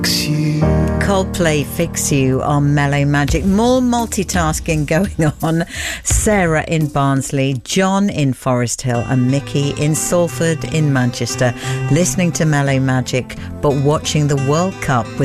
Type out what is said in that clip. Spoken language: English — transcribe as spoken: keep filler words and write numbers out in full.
Coldplay Fix You on Mellow Magic. More multitasking going on. Sarah in Barnsley, John in Forest Hill and Mickey in Salford in Manchester, listening to Mellow Magic but watching the World Cup with